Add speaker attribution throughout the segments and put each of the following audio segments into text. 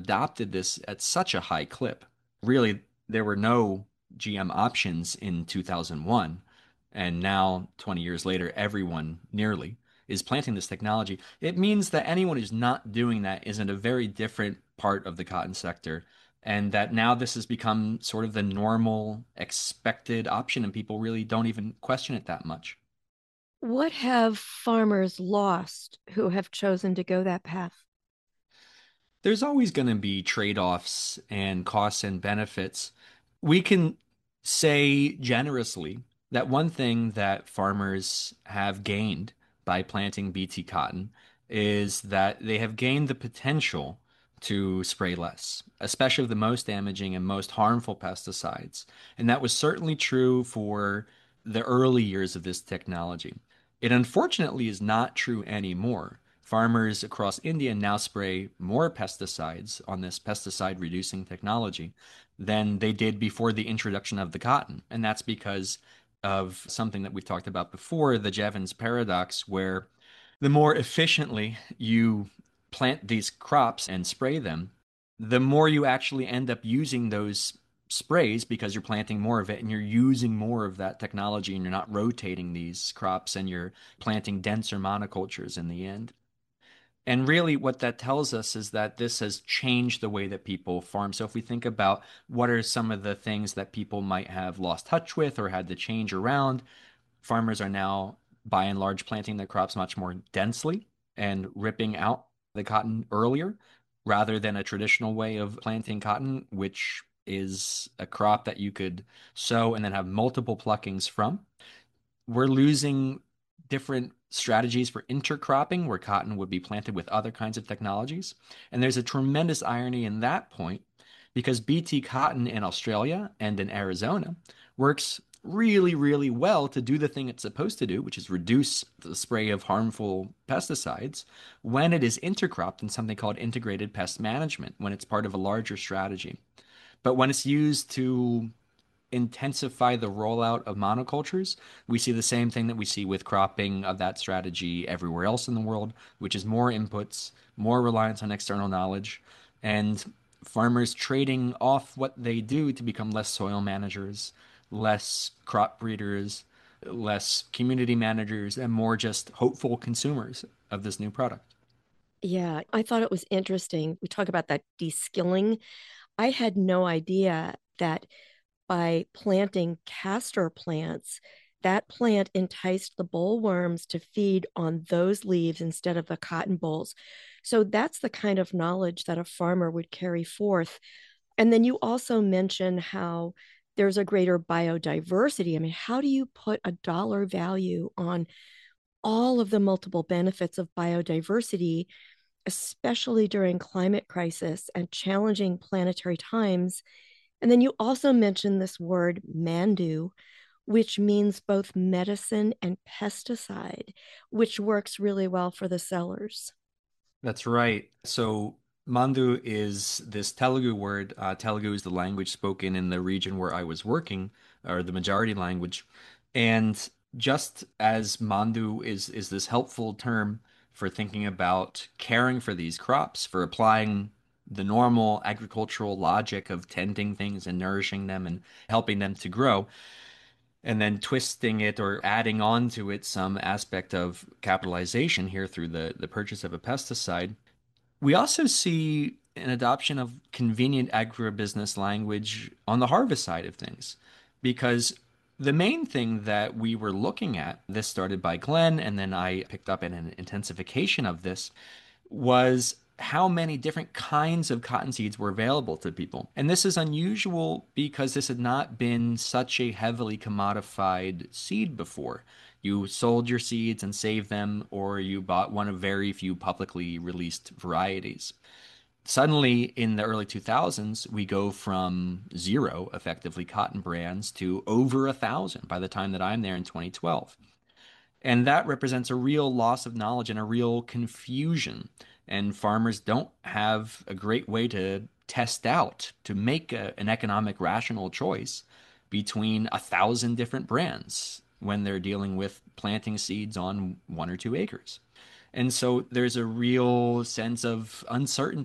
Speaker 1: adopted this at such a high clip. Really, there were no GM options in 2001. And now, 20 years later, everyone nearly is planting this technology. It means that anyone who's not doing that is in a very different part of the cotton sector. And that now this has become sort of the normal, expected option, and people really don't even question it that much.
Speaker 2: What have farmers lost who have chosen to go that path?
Speaker 1: There's always going to be trade-offs and costs and benefits. We can say generously that one thing that farmers have gained by planting BT cotton is that they have gained the potential to spray less, especially the most damaging and most harmful pesticides. And that was certainly true for the early years of this technology. It unfortunately is not true anymore. Farmers across India now spray more pesticides on this pesticide reducing technology than they did before the introduction of the cotton. And that's because of something that we've talked about before, the Jevons paradox, where the more efficiently you plant these crops and spray them, the more you actually end up using those sprays because you're planting more of it and you're using more of that technology and you're not rotating these crops and you're planting denser monocultures in the end. And really, what that tells us is that this has changed the way that people farm. So, if we think about what are some of the things that people might have lost touch with or had to change around, farmers are now, by and large, planting their crops much more densely and ripping out the cotton earlier rather than a traditional way of planting cotton, which is a crop that you could sow and then have multiple pluckings from. We're losing different strategies for intercropping where cotton would be planted with other kinds of technologies. And there's a tremendous irony in that point because BT cotton in Australia and in Arizona works really, really well to do the thing it's supposed to do, which is reduce the spray of harmful pesticides when it is intercropped in something called integrated pest management, when it's part of a larger strategy. But when it's used to intensify the rollout of monocultures, we see the same thing that we see with cropping of that strategy everywhere else in the world, which is more inputs, more reliance on external knowledge, and farmers trading off what they do to become less soil managers, less crop breeders, less community managers, and more just hopeful consumers of this new product.
Speaker 2: Yeah, I thought it was interesting. We talk about that de-skilling. I had no idea that by planting castor plants, that plant enticed the bollworms to feed on those leaves instead of the cotton bolls. So that's the kind of knowledge that a farmer would carry forth. And then you also mention how there's a greater biodiversity. I mean, how do you put a dollar value on all of the multiple benefits of biodiversity, especially during climate crisis and challenging planetary times? And then you also mentioned this word mandu, which means both medicine and pesticide, which works really well for the sellers.
Speaker 1: That's right. So Mandu is this Telugu word. Telugu is the language spoken in the region where I was working, or the majority language. And just as Mandu is this helpful term for thinking about caring for these crops, for applying the normal agricultural logic of tending things and nourishing them and helping them to grow, and then twisting it or adding on to it some aspect of capitalization here through the purchase of a pesticide. We also see an adoption of convenient agribusiness language on the harvest side of things, because the main thing that we were looking at, this started by Glenn, and then I picked up in an intensification of this, was how many different kinds of cotton seeds were available to people. And this is unusual because this had not been such a heavily commodified seed before. You sold your seeds and saved them, or you bought one of very few publicly released varieties. Suddenly, in the early 2000s, we go from zero, effectively, cotton brands to over 1,000 by the time that I'm there in 2012. And that represents a real loss of knowledge and a real confusion. And farmers don't have a great way to test out, to make an economic rational choice between 1,000 different brands when they're dealing with planting seeds on 1 or 2 acres. And so there's a real sense of uncertainty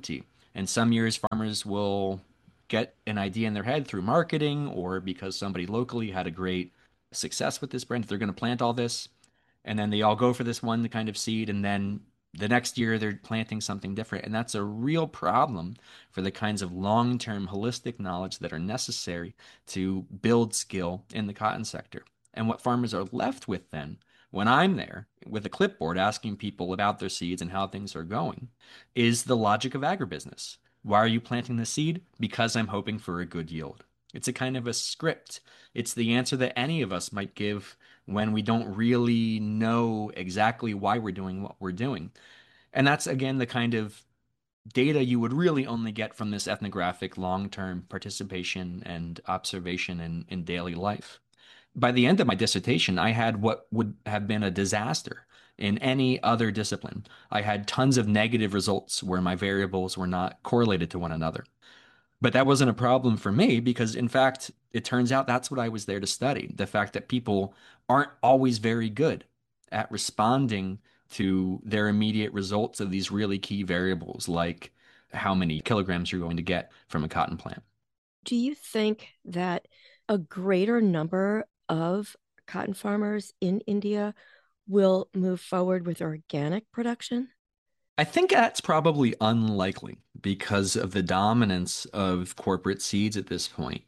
Speaker 1: And some years farmers will get an idea in their head through marketing or because somebody locally had a great success with this brand. They're going to plant all this, and then they all go for this one kind of seed, and then the next year they're planting something different. And that's a real problem for the kinds of long-term holistic knowledge that are necessary to build skill in the cotton sector. And what farmers are left with then, when I'm there with a clipboard asking people about their seeds and how things are going, is the logic of agribusiness. Why are you planting the seed? Because I'm hoping for a good yield. It's a kind of a script. It's the answer that any of us might give when we don't really know exactly why we're doing what we're doing. And that's again the kind of data you would really only get from this ethnographic long-term participation and observation in daily life. By the end of my dissertation, I had what would have been a disaster in any other discipline. I had tons of negative results where my variables were not correlated to one another. But that wasn't a problem for me because, in fact, it turns out that's what I was there to study. The fact that people aren't always very good at responding to their immediate results of these really key variables, like how many kilograms you're going to get from a cotton plant.
Speaker 2: Do you think that a greater number of cotton farmers in India will move forward with organic production?
Speaker 1: I think that's probably unlikely because of the dominance of corporate seeds at this point.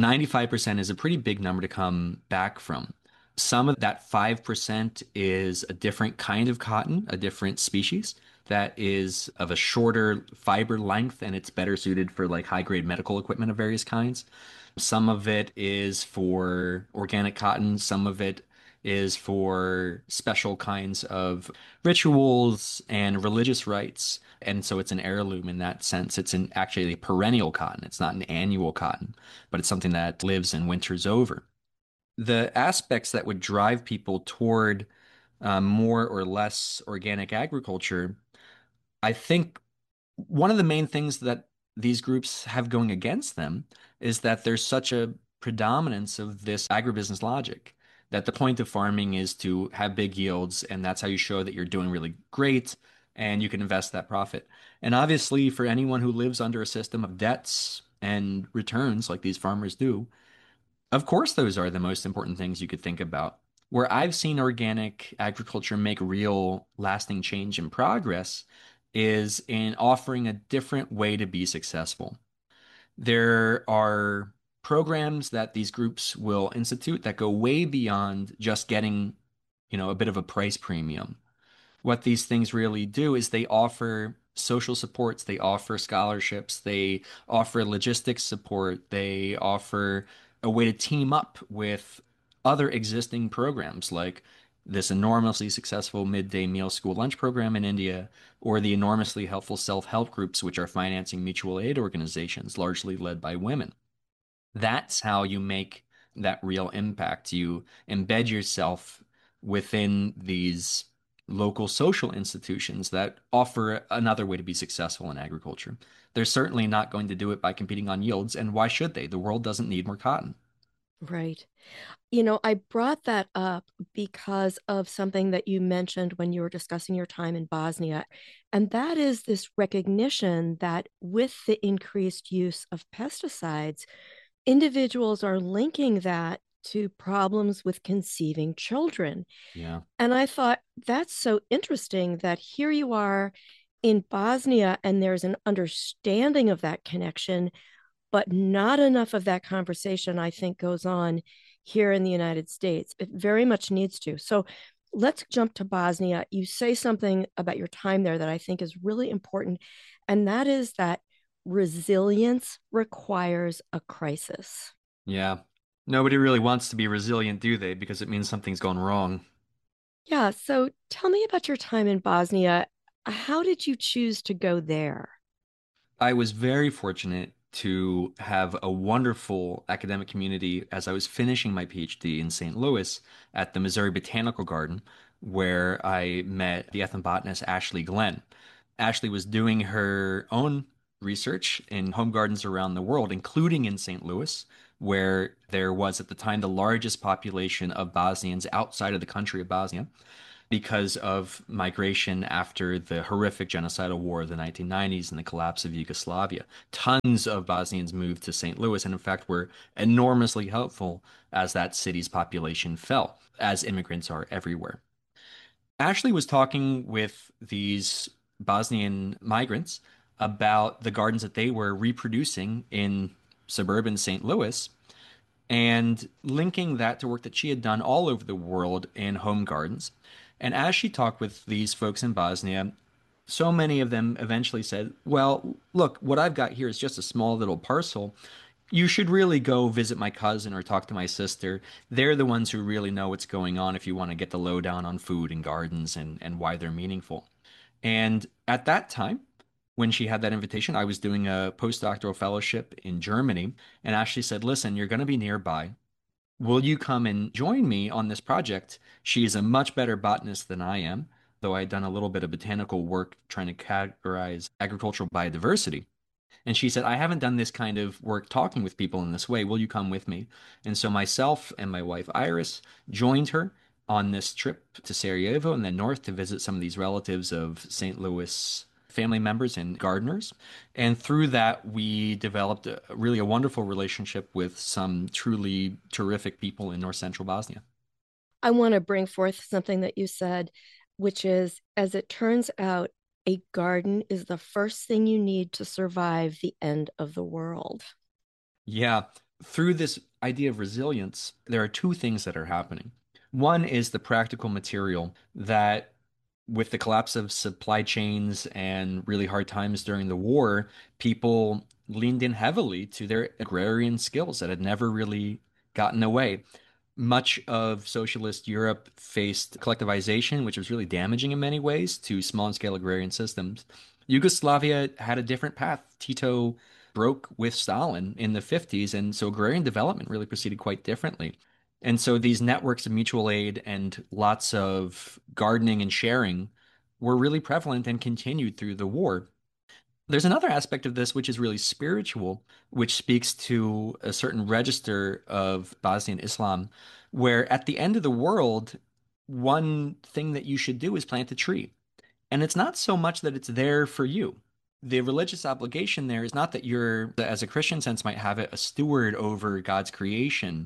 Speaker 1: 95% is a pretty big number to come back from. Some of that 5% is a different kind of cotton, a different species that is of a shorter fiber length and it's better suited for like high grade medical equipment of various kinds. Some of it is for organic cotton, some of it is for special kinds of rituals and religious rites. And so it's an heirloom in that sense. It's actually a perennial cotton. It's not an annual cotton, but it's something that lives and winters over. The aspects that would drive people toward more or less organic agriculture, I think one of the main things that these groups have going against them is that there's such a predominance of this agribusiness logic that the point of farming is to have big yields, and that's how you show that you're doing really great and you can invest that profit. And obviously, for anyone who lives under a system of debts and returns like these farmers do, of course, those are the most important things you could think about. Where I've seen organic agriculture make real lasting change and progress is in offering a different way to be successful. There are programs that these groups will institute that go way beyond just getting, a bit of a price premium. What these things really do is they offer social supports, they offer scholarships, they offer logistics support, they offer a way to team up with other existing programs like this enormously successful midday meal school lunch program in India, or the enormously helpful self-help groups, which are financing mutual aid organizations, largely led by women. That's how you make that real impact. You embed yourself within these local social institutions that offer another way to be successful in agriculture. They're certainly not going to do it by competing on yields, and why should they? The world doesn't need more cotton.
Speaker 2: Right. I brought that up because of something that you mentioned when you were discussing your time in Bosnia. And that is this recognition that with the increased use of pesticides, individuals are linking that to problems with conceiving children.
Speaker 1: Yeah.
Speaker 2: And I thought that's so interesting that here you are in Bosnia and there's an understanding of that connection, but not enough of that conversation, I think, goes on here in the United States. It very much needs to. So let's jump to Bosnia. You say something about your time there that I think is really important, and that is that resilience requires a crisis.
Speaker 1: Yeah. Nobody really wants to be resilient, do they? Because it means something's gone wrong.
Speaker 2: Yeah. So tell me about your time in Bosnia. How did you choose to go there?
Speaker 1: I was very fortunate to have a wonderful academic community as I was finishing my PhD in St. Louis at the Missouri Botanical Garden, where I met the ethnobotanist Ashley Glenn. Ashley was doing her own research in home gardens around the world, including in St. Louis, where there was at the time the largest population of Bosnians outside of the country of Bosnia. because of migration after the horrific genocidal war of the 1990s and the collapse of Yugoslavia. Tons of Bosnians moved to St. Louis and, in fact, were enormously helpful as that city's population fell, as immigrants are everywhere. Ashley was talking with these Bosnian migrants about the gardens that they were reproducing in suburban St. Louis and linking that to work that she had done all over the world in home gardens. And as she talked with these folks in Bosnia, so many of them eventually said, well, look, what I've got here is just a small little parcel. You should really go visit my cousin or talk to my sister. They're the ones who really know what's going on if you want to get the lowdown on food and gardens and why they're meaningful. And at that time, when she had that invitation, I was doing a postdoctoral fellowship in Germany. And Ashley said, listen, you're going to be nearby. Will you come and join me on this project? She is a much better botanist than I am, though I had done a little bit of botanical work trying to categorize agricultural biodiversity. And she said, I haven't done this kind of work talking with people in this way. Will you come with me? And so myself and my wife Iris joined her on this trip to Sarajevo and then north to visit some of these relatives of St. Louis family members and gardeners. And through that, we developed really a wonderful relationship with some truly terrific people in north central Bosnia.
Speaker 2: I want to bring forth something that you said, which is, as it turns out, a garden is the first thing you need to survive the end of the world.
Speaker 1: Yeah, through this idea of resilience, there are two things that are happening. One is the practical material that, with the collapse of supply chains and really hard times during the war, people leaned in heavily to their agrarian skills that had never really gotten away. Much of socialist Europe faced collectivization, which was really damaging in many ways to small and scale agrarian systems. Yugoslavia had a different path. Tito broke with Stalin in the 50s, and so agrarian development really proceeded quite differently. And so these networks of mutual aid and lots of gardening and sharing were really prevalent and continued through the war. There's another aspect of this which is really spiritual, which speaks to a certain register of Bosnian Islam, where at the end of the world, one thing that you should do is plant a tree. And it's not so much that it's there for you. The religious obligation there is not that you're, as a Christian sense might have it, a steward over God's creation.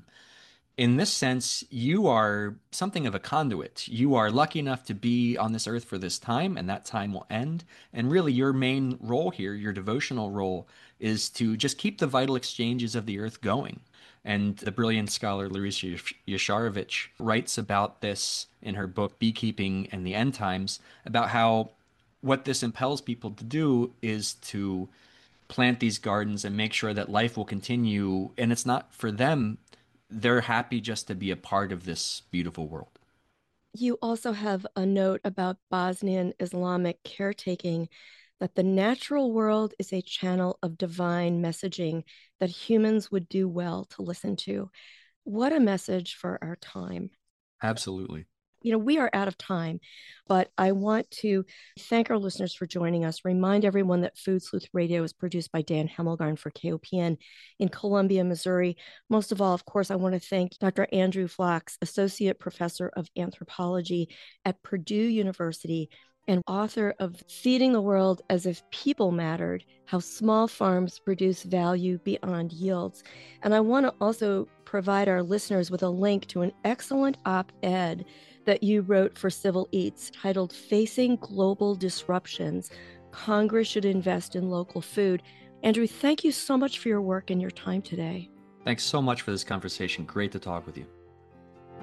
Speaker 1: In this sense, you are something of a conduit. You are lucky enough to be on this earth for this time, and that time will end. And really, your main role here, your devotional role, is to just keep the vital exchanges of the earth going. And the brilliant scholar Larisa Yasharovich writes about this in her book, Beekeeping and the End Times, about how what this impels people to do is to plant these gardens and make sure that life will continue. And it's not for them, they're happy just to be a part of this beautiful world.
Speaker 2: You also have a note about Bosnian Islamic caretaking, that the natural world is a channel of divine messaging that humans would do well to listen to. What a message for our time.
Speaker 1: Absolutely.
Speaker 2: We are out of time, but I want to thank our listeners for joining us. Remind everyone that Food Sleuth Radio is produced by Dan Hemmelgarn for KOPN in Columbia, Missouri. Most of all, of course, I want to thank Dr. Andrew Flachs, Associate Professor of Anthropology at Purdue University and author of Feeding the World as If People Mattered, How Small Farms Produce Value Beyond Yields. And I want to also provide our listeners with a link to an excellent op-ed that you wrote for Civil Eats titled Facing Global Disruptions, Congress Should Invest in Local Food. Andrew, thank you so much for your work and your time today.
Speaker 1: Thanks so much for this conversation. Great to talk with you.